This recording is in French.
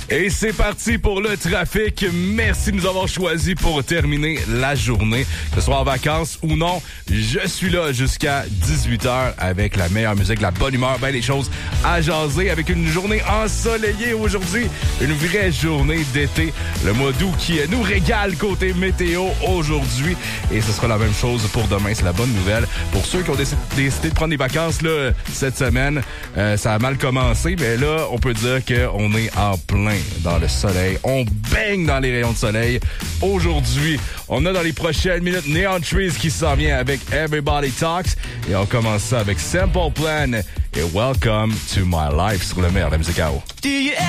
Et c'est parti pour le trafic. Merci de nous avoir choisis pour terminer la journée. Que ce soit en vacances ou non, je suis là jusqu'à 18h avec la meilleure musique, la bonne humeur, ben les choses à jaser avec une journée ensoleillée aujourd'hui. Une vraie journée d'été. Le mois d'août qui nous régale côté météo aujourd'hui. Et ce sera la même chose pour demain. C'est la bonne nouvelle. Pour ceux qui ont décidé de prendre des vacances là, cette semaine, ça a mal commencé. Mais là, on peut dire qu'on est en plein dans le soleil. On baigne dans les rayons de soleil. Aujourd'hui, on a dans les prochaines minutes Neon Trees qui s'en vient avec Everybody Talks. Et on commence ça avec Simple Plan et Welcome to My Life sur le meilleur de la musique à eau.